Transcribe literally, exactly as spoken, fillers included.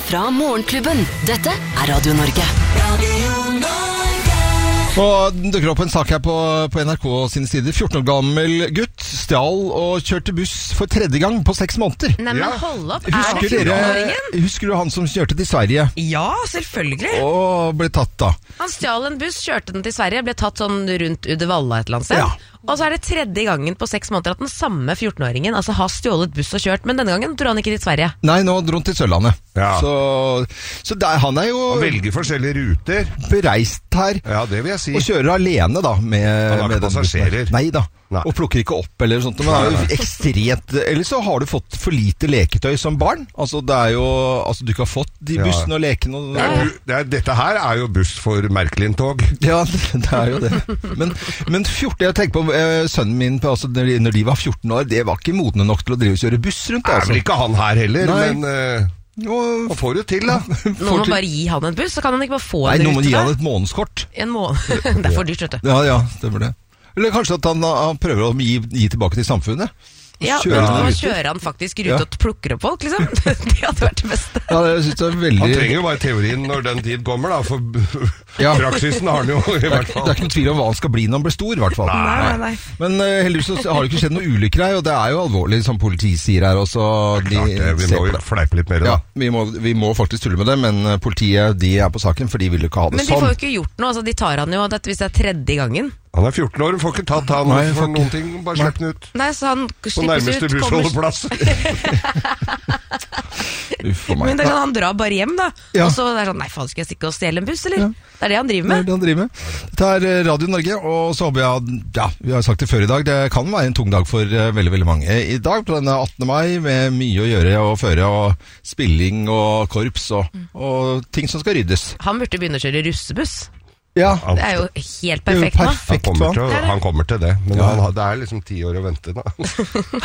fra Morgenklubben. Dette er Radio Norge. Radio Norge. Og det dukker opp en sak her på, på N R K sine sider. fjorten år gammel gutt stjal og kjørte buss for tredje gang på seks måneder. Nei, men hold opp. Husker, er det dere, husker du han som kjørte til Sverige? Ja, selvfølgelig. Og ble tatt da. Han stjal en buss, kjørte den til Sverige, ble tatt sånn rundt Uddevalla et eller annet sted. Ja. Og så er det tredje gangen på seks måneder at den samme fjorten-åringen altså har stjålet buss og kjørt, men denne gangen dro han ikke til Sverige. Nei, nå dro han til Sørlandet. Ja. Så, så der, han er jo Han velger forskjellige ruter. bereist her. Ja, det vil jeg si. Og kjører alene da med, Han har med ikke den passasjerer. bussen. Nei da. Nei. Og plukker ikke opp eller sånt. Men det er jo ekstremt. Eller så har du fått for lite leketøy som barn. Altså det er jo altså du ikke har fått de Ja. bussene og lekene og, Det er, bu- det er, dette her er jo buss for Merkelin-tog. ja, det er jo det. Men, men fjorten, jeg tenker på eh, sønnen min på, altså, når de- når de var fjorten år, det var ikke modne nok til å drive og kjøre buss rundt. Det er Altså. vel ikke han her heller, Nei. men uh, Og, han får det til, da. Noen må bare gi han en buss, så kan han ikke bare få nei, en nå må rute gi han der. et månedskort. En måned. Det er for dyrt, vet du. Ja, ja, stemmer det. Eller kanskje at han, han prøver å gi, gi tilbake til samfunnet. Ja, Kjører nå han rute. kjører han faktisk rute Ja. og plukker opp folk, liksom. Det hadde vært det beste. Ja, jeg synes det er veldig... Han trenger jo bare teorien når den tid kommer, da. For Ja. praksisen har han jo i Det er, hvert det fall. er ikke noen tvil om hva han skal bli når han blir stor, i hvert fall. Nei, nei, nei. Men uh, heldigvis så har det ikke skjedd noe ulykker her, og det er jo alvorlig, som politiet sier her også. De Klart det, vi ser må på jo det. fleipe litt mer, Ja, da. vi må, vi må faktisk tulle med det, men uh, politiet de er på saken, for de vil jo ikke ha det Men de får sånn. jo ikke gjort noe, altså de tar han jo dette, hvis det er tredje gangen. Han er fjorten år, får ikke tatt han Nei, får for ikke. noen ting. Bare slipp den ut. Nei, så han På slippes nærmeste ut, kommer... bussholdeplass. Uff for meg. Men det kan han dra bare hjem da. Ja. Og så er det sånn, nei faen, skal jeg stikke og stjele en buss, eller? Ja. Det er det han driver Det er med. det han driver med. Dette er uh, Radio Norge, og så håper jeg, at- ja, vi har sagt det før i dag, det kan være en tung dag for uh, veldig, veldig mange i dag, på denne attende mai, med mye å gjøre og føre, og spilling og korps, og, og ting som skal ryddes. Han burde begynne å kjøre russebuss. Ja, Det er jo helt det er jo perfekt nå. Han perfekt kommer, for til, han. å- han kommer til det, men Ja. han, har- det er liksom ti år å vente, da.